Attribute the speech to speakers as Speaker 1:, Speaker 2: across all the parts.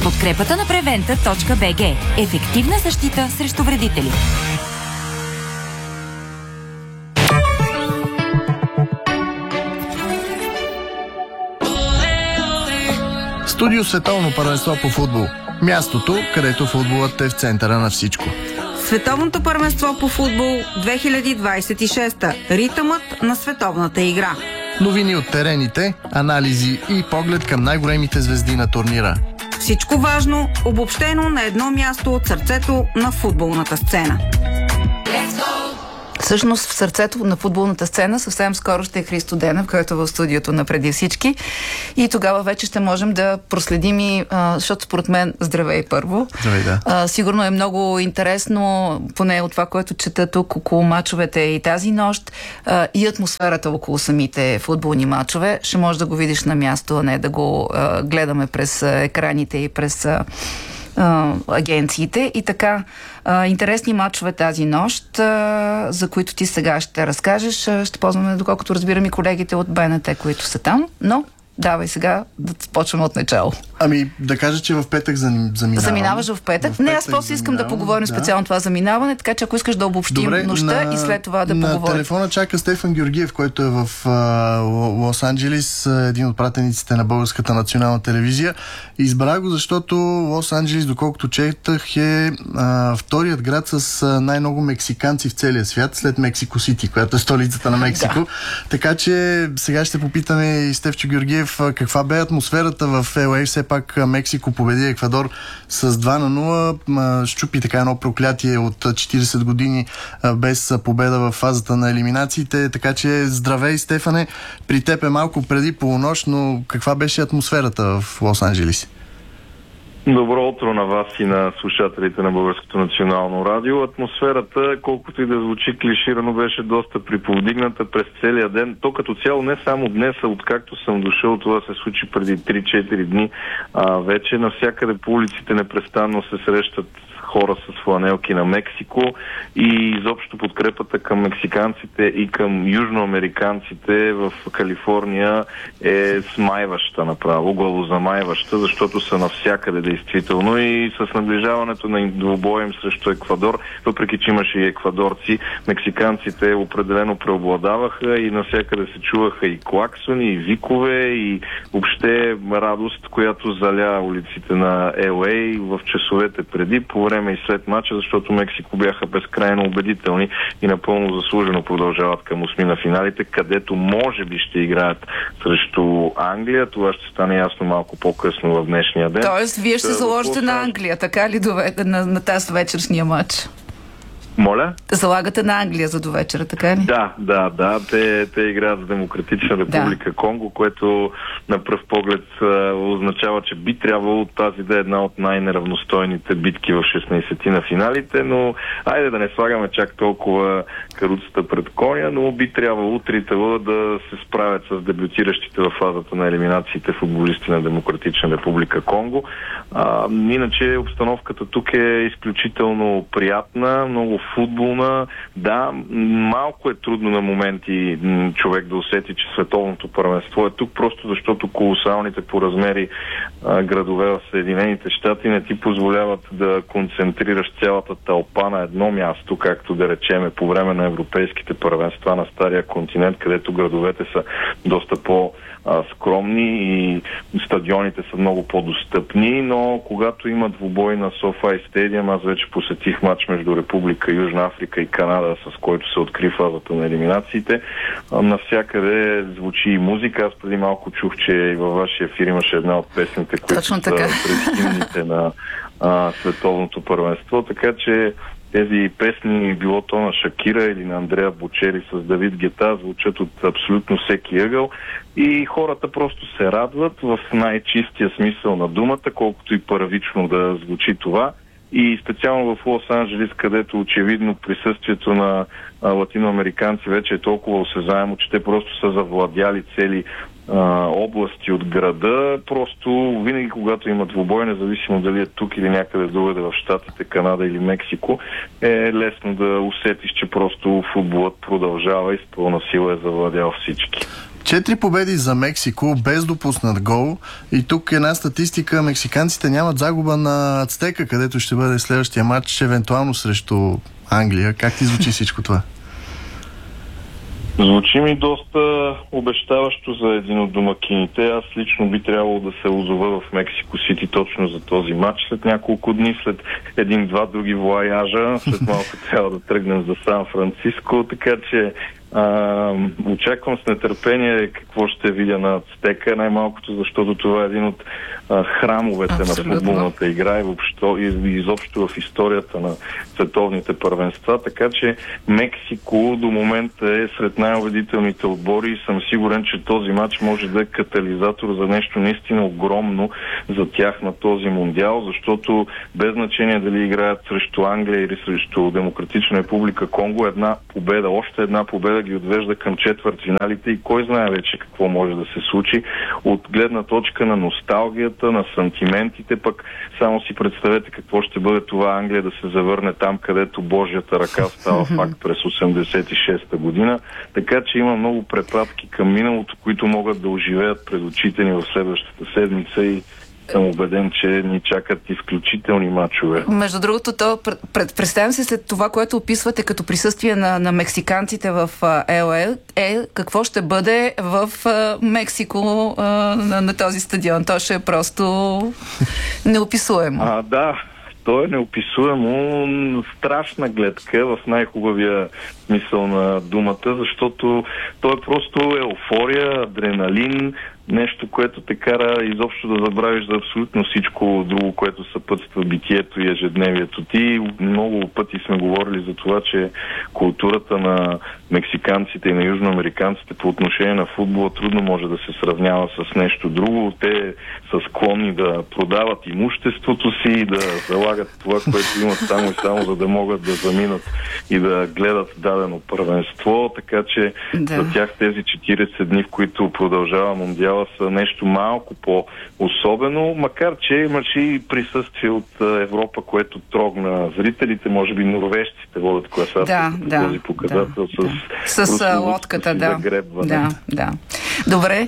Speaker 1: С подкрепата на Preventa.bg. Ефективна защита срещу вредители.
Speaker 2: Студио Световно първенство по футбол. Мястото, където футболът е в центъра на всичко.
Speaker 3: Световното първенство по футбол 2026. Ритъмът на световната игра.
Speaker 2: Новини от терените, анализи и поглед към най-големите звезди на турнира.
Speaker 3: Всичко важно, обобщено на едно място от сърцето на футболната сцена.
Speaker 4: Всъщност в сърцето на футболната сцена съвсем скоро ще е Христо Денев, който е в студиото на Преди всички. И тогава вече ще можем да проследим и, защото според мен здравей първо.
Speaker 2: Здравей, да.
Speaker 4: Сигурно е много интересно, поне от това, което чета тук около мачовете и тази нощ, и атмосферата около самите футболни мачове. Ще можеш да го видиш на място, а не да го гледаме през екраните и през агенциите. И така, интересни матчове тази нощ, за които ти сега ще разкажеш. Ще ползваме, доколкото разбирам, и колегите от БНТ, които са там, но давай сега да почваме от начало.
Speaker 2: Ами, да кажа, че в петък заминавам.
Speaker 4: Заминаваш в петък? Не, аз просто искам да поговорим специално това заминаване, така че ако искаш да обобщим нощта и след това да поговорим.
Speaker 2: На телефона чака Стефан Георгиев, който е в Лос-Анджелис, един от пратениците на Българската национална телевизия. Избрах го, защото Лос-Анджелис, доколкото четах, е вторият град с най-много мексиканци в целия свят, след Мексико Сити, която е столицата на Мексико. Да. Така че сега ще попитаме и Стефчо Георгиев каква бе атмосферата в LA. Все пак Мексико победи Еквадор с 2-0. Щупи така едно проклятие от 40 години без победа в фазата на елиминациите. Така че здравей, Стефане. При теб е малко преди полунощ, но каква беше атмосферата в Лос-Анджелис?
Speaker 5: Добро утро на вас и на слушателите на Българското национално радио. Атмосферата, колкото и да звучи клиширано, беше доста приповдигната през целия ден. То като цяло не само днес, а откакто съм дошъл, това се случи преди 3-4 дни. Вече навсякъде по улиците непрестанно се срещат хора с фланелки на Мексико и изобщо подкрепата към мексиканците и към южноамериканците в Калифорния е смайваща направо, главозамайваща, защото са навсякъде действително и с наближаването на двубоя им срещу Еквадор, въпреки че имаше и еквадорци, мексиканците определено преобладаваха и навсякъде се чуваха и клаксони, и викове, и въобще радост, която заля улиците на LA в часовете преди, по време и след мача, защото Мексико бяха безкрайно убедителни и напълно заслужено продължават към осми на финалите, където може би ще играят срещу Англия. Това ще стане ясно малко по-късно в днешния ден.
Speaker 4: Тоест, вие ще заложите на Англия, така ли, на тази вечершния матч?
Speaker 5: Моля?
Speaker 4: Залагате на Англия за довечера, така ли?
Speaker 5: Да. Те играят с Демократична република Конго, което на пръв поглед означава, че би трябвало тази да е една от най-неравностойните битки в 16-ти на финалите, но айде да не слагаме чак толкова каруцата пред коня, но би трябвало трите да се справят с дебютиращите в фазата на елиминациите футболисти на Демократична република Конго. Иначе обстановката тук е изключително приятна, много футболна. Да, малко е трудно на моменти човек да усети, че световното първенство е тук, просто защото колосалните по размери градове в Съединените щати не ти позволяват да концентрираш цялата тълпа на едно място, както да речеме по време на европейските първенства на Стария континент, където градовете са доста по-скромни и стадионите са много по-достъпни, но когато има двубой на SoFi Stadium, аз вече посетих матч между Република Южна Африка и Канада, с който се откри фазата на елиминациите. Навсякъде звучи и музика. Аз преди малко чух, че и във вашия ефир имаше една от песните, които са пред химните на световното първенство, така че тези песни, било то на Шакира или на Андреа Бочери с Давид Гета, звучат от абсолютно всеки ъгъл и хората просто се радват в най-чистия смисъл на думата, колкото и първично да звучи това. И специално в Лос-Анджелис, където очевидно присъствието на латиноамериканци вече е толкова осезаемо, че те просто са завладяли цели области от града. Просто винаги, когато има двубой, независимо дали е тук или някъде другаде в Щатите, Канада или Мексико, е лесно да усетиш, че просто футболът продължава и с пълна сила е завладял всички.
Speaker 2: 4 победи за Мексико, без допуснат гол. И тук една статистика. Мексиканците нямат загуба на Ацтека, където ще бъде следващия матч, евентуално срещу Англия. Как ти звучи всичко това?
Speaker 5: Звучи ми доста обещаващо за един от домакините. Аз лично би трябвало да се озова в Мексико Сити точно за този матч. След няколко дни, след един-два други вояжа, след малко трябва да тръгнем за Сан Франциско, така че очаквам с нетърпение какво ще видя на Ацтека, най-малкото защото това е един от храмовете на футболната игра и изобщо в историята на световните първенства, така че Мексико до момента е сред най-убедителните отбори и съм сигурен, че този матч може да е катализатор за нещо наистина огромно за тях на този мондиал, защото без значение дали играят срещу Англия или срещу Демократична република Конго, още една победа ги отвежда към четвъртфиналите и кой знае вече какво може да се случи от гледна точка на носталгията, на сантиментите, пък само си представете какво ще бъде това Англия да се завърне там, където Божията ръка става факт през 86-та година. Така че има много препратки към миналото, които могат да оживеят пред очите ни в следващата седмица и съм убеден, че ни чакат изключителни мачове.
Speaker 4: Между другото, представям се след това, което описвате като присъствие на мексиканците в ЛА, какво ще бъде в Мексико на този стадион. То ще е просто неописуемо.
Speaker 5: Да. То е неописуемо страшна гледка в най-хубавия смисъл на думата, защото то е просто еуфория, адреналин, нещо, което те кара изобщо да забравиш за абсолютно всичко друго, което съпътства битието и ежедневието ти. Много пъти сме говорили за това, че културата на мексиканците и на южноамериканците по отношение на футбола трудно може да се сравнява с нещо друго. Те са склонни да продават имуществото си и да залагат това, което имат само и само, за да могат да заминат и да гледат дадено първенство. Така че за тях тези 40 дни, в които продължава мондиала, са нещо малко по-особено, макар че имаше и присъствие от Европа, което трогна зрителите. Може би норвежците водят класацията по този показател
Speaker 4: с лодката, да. Добре.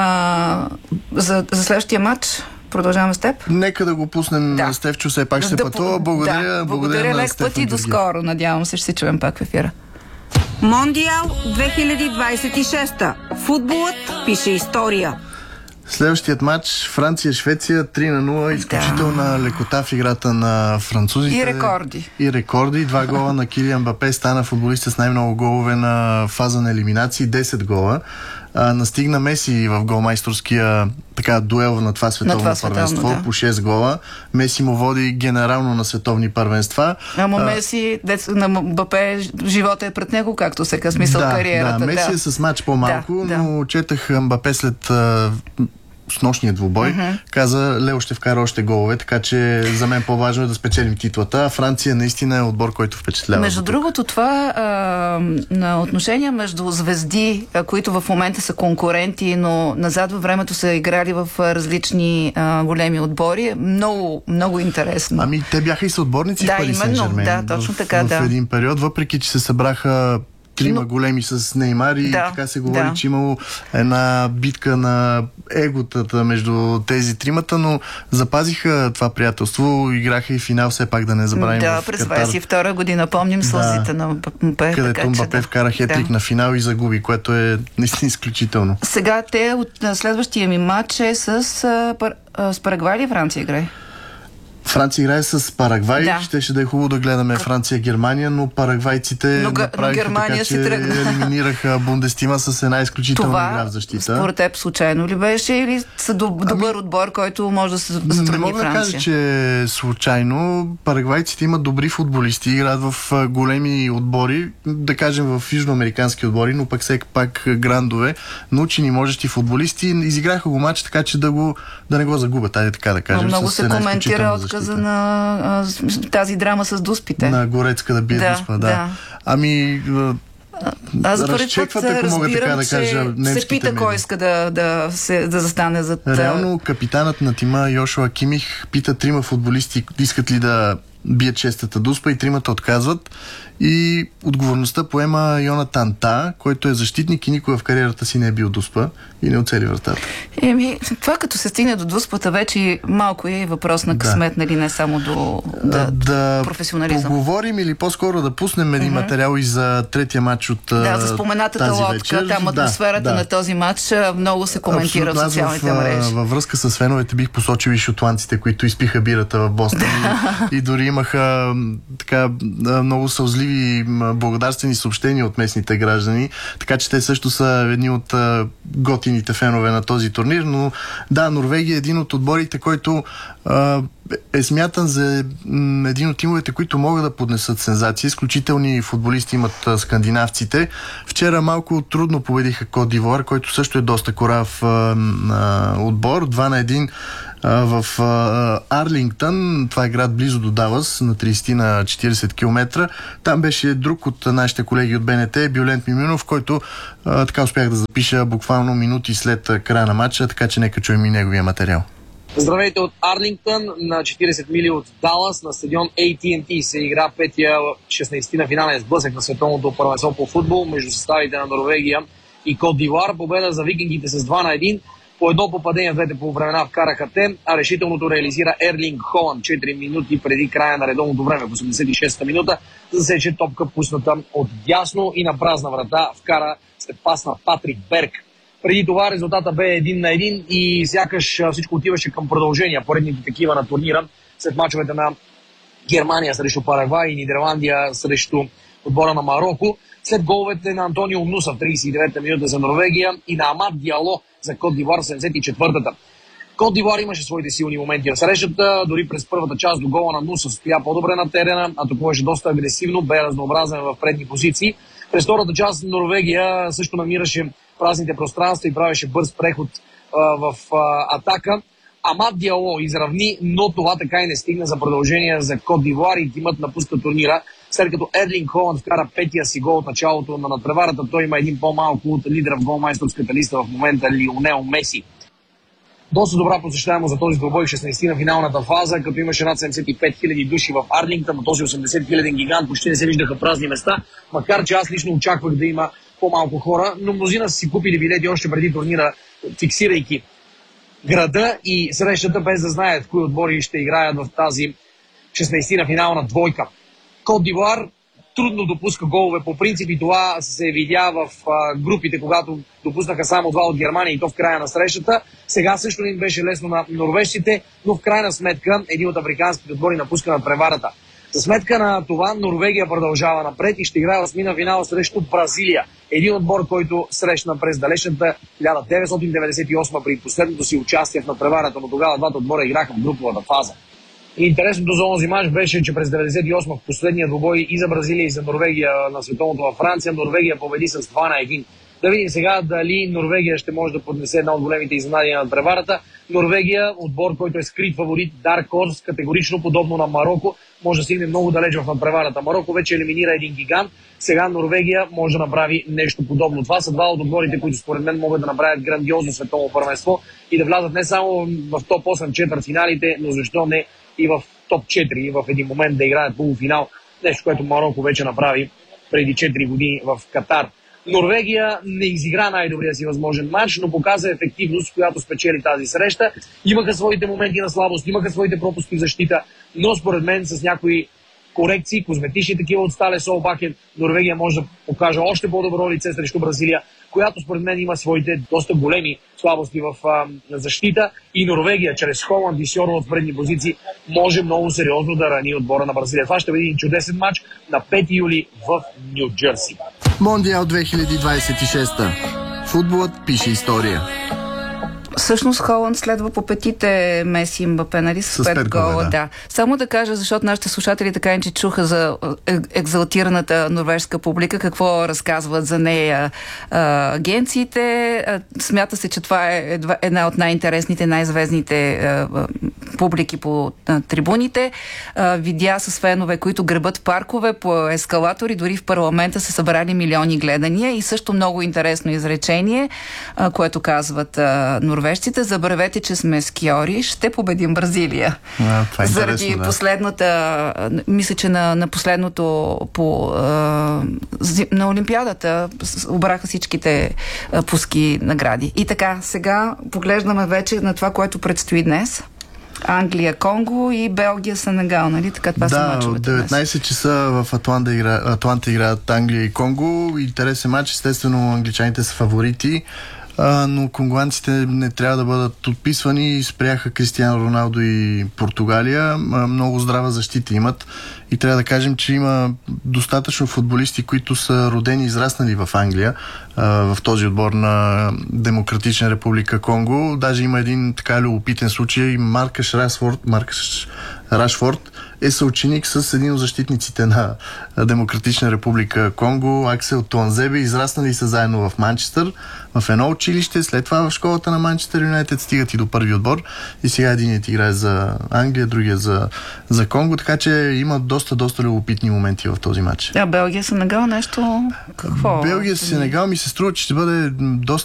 Speaker 4: За следващия матч продължаваме с теб.
Speaker 2: Нека да го пуснем, Стефчо, все пак ще пътува. Благодаря
Speaker 4: лек път и до скоро. Надявам се, ще се чуем пак в ефира.
Speaker 3: Мондиал 2026. Футболът пише история.
Speaker 2: Следващият матч Франция-Швеция 3-0. Изключителна лекота в играта на французите. И рекорди. 2 гола на Килиан Мбапе. Стана футболиста с най-много голове на фаза на елиминации. 10 гола. Настигна Меси в голмайсторския дуел на това световно първенство по 6 гола. Меси му води генерално на световни първенства.
Speaker 4: Меси, на Мбапе, живота е пред него, както се казва, смисъл кариерата.
Speaker 2: Да, Меси е с матч по-малко, но четах Мбапе след с нощния двубой, каза, Лео ще вкара още голове, така че за мен по-важно е да спечелим титлата. Франция наистина е отбор, който впечатлява.
Speaker 4: Между другото, това на отношения между звезди, които в момента са конкуренти, но назад във времето са играли в различни големи отбори, е много, много интересно.
Speaker 2: Те бяха и съотборници в Пари Сен-Жермен.
Speaker 4: Да, точно така,
Speaker 2: в един период, въпреки че се събраха трима големи с Неймар и така се говори, че имало една битка на еготата между тези тримата, но запазиха това приятелство, играха и финал, все пак да не забравим.
Speaker 4: Да, през 22 година, помним сълзите на Мбапе.
Speaker 2: Където Мбапе вкара хетрик на финал и загуби, което е наистина изключително.
Speaker 4: Сега от следващия ми матч е с Парагвай или Франция играе?
Speaker 2: Франция играе с Парагвай. Щеше да е хубаво да гледаме Франция-Германия, но парагвайците направиха така, че елиминираха Бундестима с една изключителна игра в защита.
Speaker 4: Според теб случайно ли беше или са добър отбор, който може да се затрудни Франция?
Speaker 2: Не мога да кажа, че случайно. Парагвайците имат добри футболисти, играят в големи отбори, да кажем в южноамерикански отбори, но пък все пак грандове, научени можещи футболисти. Изиграха го матч, така че да не го загубят, така да кажем.
Speaker 4: Много се коментира отказа на тази драма с дуспите.
Speaker 2: На Горецка да бие дуспа,
Speaker 4: аз за първи път разбирам, че се пита кой иска да застане зад...
Speaker 2: Реално капитанът на тима Йошуа Кимих пита трима футболисти искат ли да бият шестата дуспа и тримата отказват. И отговорността поема Йонатан Та, който е защитник и никога в кариерата си не е бил дуспа и не оцели вратата.
Speaker 4: Това като се стигне до дуспата, вече малко е въпрос на късмет, нали, не само до професионализъм.
Speaker 2: Да поговорим или по-скоро да пуснем един материал и за третия матч от
Speaker 4: за споменатата лодка. Там атмосферата на този матч много се коментира в социалните мрежи.
Speaker 2: Във връзка с феновете бих посочил и шотландците, които изпиха бирата в Бостон и дори имаха така много сълзливи и благодарствени съобщения от местните граждани, така че те също са едни от готините фенове на този турнир, но да, Норвегия е един от отборите, който е смятан за един от тимовете, които могат да поднесат сензации. Изключителни футболисти имат скандинавците. Вчера малко трудно победиха Кот д'Ивуар, който също е доста корав отбор. 2-1 в Арлингтън, това е град близо до Далас, на 30 на 40 км. Там беше друг от нашите колеги от БНТ, Бюлент Мимюнов, който така успях да запиша буквално минути след края на матча, така че нека чуем и неговия материал.
Speaker 6: Здравейте от Арлингтън, на 40 мили от Далас, на стадион AT&T се игра петия 16-на финален сблъсък на световното първенство по футбол между съставите на Норвегия и Кот д'Ивуар. Победа за викингите с 2-1. По едно попадение в двете полувремена вкараха те, а решителното реализира Ерлинг Холанд 4 минути преди края на редовното време. В 86-та минута засече топка пусната от дясно и на празна врата вкара след пас на Патрик Берг. Преди това резултата бе 1-1 и сякаш всичко отиваше към продължения. Поредните такива на турнира след мачовете на Германия срещу Парагвай и Нидерландия срещу отбора на Мароко. След головете на Антонио Нуса в 39-та минута за Норвегия и на Амад Диало за Кот д'Ивуар в 74-та. Кот д'Ивуар имаше своите силни моменти в срещата, дори през първата част до гола на Нуса стоя по-добре на терена, атакуваше доста агресивно, бе разнообразен в предни позиции. През втората част Норвегия също намираше празните пространства и правеше бърз преход в атака. Амад Диало изравни, но това така и не стигна за продължение за Кот д'Ивуар и тимът напуска турнира. След като Ерлинг Холанд вкара петия си гол от началото на надпреварата, той има един по-малко от лидера в голмайсторската листа в момента Лионел Меси. Доста добра посещаемост за този двубой в 16 на финалната фаза, като имаше над 75 000 души в Арлингтън, но този 80 000 гигант почти не се виждаха празни места, макар че аз лично очаквах да има по-малко хора, но мнозина са си купили билети още преди турнира, фиксирайки града и срещата, без да знаят кои отбори ще играят в тази 16 на финална двойка. Кот д'Ивуар трудно допуска голове по принцип и това се видя в групите, когато допуснаха само два от Германия и то в края на срещата. Сега също не им беше лесно на норвежците, но в крайна сметка един от африканските отбори напуска на преварата. За сметка на това Норвегия продължава напред и ще играе осмина финал срещу Бразилия. Един отбор, който срещна през далечната 1998 при последното си участие в надпреварата, но тогава двата отбора играха в груповата фаза. И интересното за онзи мач беше, че през 1998 в последния двубой и за Бразилия и за Норвегия на световното във Франция, Норвегия победи с 2-1. Да видим сега дали Норвегия ще може да поднесе една от големите изненади на надпреварата. Норвегия, отбор, който е скрит фаворит, Dark Horse, категорично подобно на Мароко, може да стигне много далеч в надпреварата. Мароко вече елиминира един гигант, сега Норвегия може да направи нещо подобно. Това са два от отборите, които според мен могат да направят грандиозно световно първенство и да влязат не само в топ 8 четвъртфиналите, но защо не и в топ 4, и в един момент да играят полуфинал, нещо, което Мароко вече направи преди 4 години в Катар. Норвегия не изигра най-добрия си възможен матч, но показа ефективност, която спечели тази среща. Имаха своите моменти на слабост, имаха своите пропуски в защита, но според мен с някои корекции, козметични такива от Стале Солбакен, Норвегия може да покаже още по-добро лице срещу Бразилия, която според мен има своите доста големи слабости в защита и Норвегия, чрез Холанд и Сьорно от предни позиции, може много сериозно да рани отбора на Бразилия. Това ще бъде един чудесен матч на 5 юли в Ню Джерси.
Speaker 2: Мондиал 2026. Футболът пише история.
Speaker 4: Всъщност Холанд следва по петите Меси и Мбапе, нали, с 5 гола. Да. Само да кажа, защото нашите слушатели така не че чуха за екзалтираната норвежска публика, какво разказват за нея агенциите. Смята се, че това е една от най-интересните, най-звездните публики по трибуните. Видя с фенове, които гребат паркове по ескалатори, дори в парламента са събрали милиони гледания и също много интересно изречение, което казват норвежците човещите, забравете, че сме скиори, ще победим Бразилия.
Speaker 2: Това е
Speaker 4: заради последната, мисля, че на последното на Олимпиадата обраха всичките по ски награди. И така, сега поглеждаме вече на това, което предстои днес. Англия, Конго и Белгия, Сенегал, нали? Така това са мачовете.
Speaker 2: Да, 19 часа в Атланта играят Англия и Конго. Интересен матч, естествено англичаните са фаворити, но конгуанците не трябва да бъдат отписвани. Спряха Кристиано Роналдо и Португалия. Много здрава защита имат и трябва да кажем, че има достатъчно футболисти, които са родени и израснали в Англия, в този отбор на Демократична република Конго. Даже има един така любопитен случай. Маркъс Рашфорд е съученик с един от защитниците на Демократична република Конго, Аксел Туанзебе. Израснали са заедно в Манчестър, в едно училище, след това в школата на Манчестър Юнайтед стигат и до първи отбор и сега единият играе за Англия, другия за Конго, така че има доста любопитни моменти в този матч.
Speaker 4: Белгия, Сенегал нещо какво?
Speaker 2: Белгия, Сенегал ми се струва, че ще бъде доста